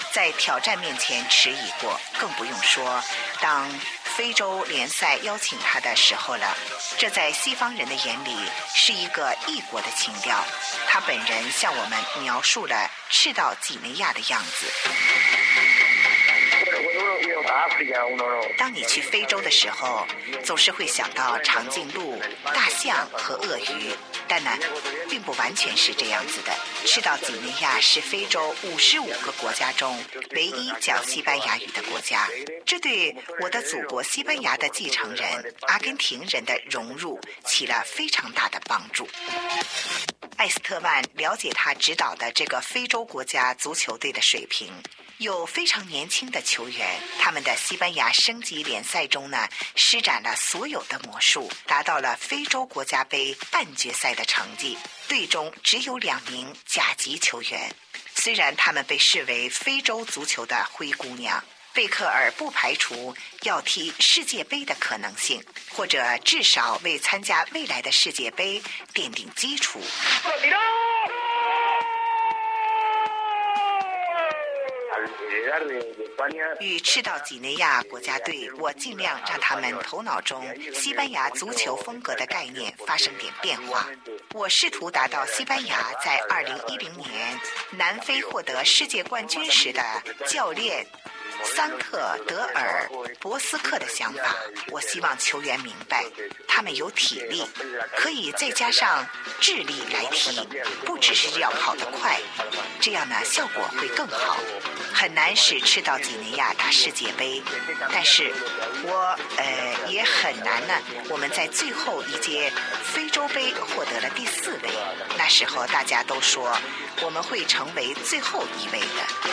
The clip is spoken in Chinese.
在挑战面前迟疑过，更不用说当非洲联赛邀请他的时候了。这在西方人的眼里是一个异国的情调。他本人向我们描述了赤道几内亚的样子。当你去非洲的时候，总是会想到长颈鹿、大象和鳄鱼，但呢，并不完全是这样子的。赤道几内亚是非洲55个国家中唯一讲西班牙语的国家，这对我的祖国西班牙的继承人阿根廷人的融入起了非常大的帮助。艾斯特万了解他指导的这个非洲国家足球队的水平，有非常年轻的球员，他们的西班牙升级联赛中呢，施展了所有的魔术，达到了非洲国家杯半决赛的成绩。队中只有2名甲级球员，虽然他们被视为非洲足球的灰姑娘，贝克尔不排除要踢世界杯的可能性，或者至少为参加未来的世界杯奠定基础。与赤道几内亚国家队，我尽量让他们头脑中西班牙足球风格的概念发生点变化。我试图达到西班牙在2010年南非获得世界冠军时的教练桑特德尔博斯克的想法。我希望球员明白，他们有体力，可以再加上智力来踢，不只是要跑得快，这样呢效果会更好。很难使赤道几内亚打世界杯，但是我也很难呢。我们在最后一届非洲杯获得了第4位，那时候大家都说我们会成为最后1位的。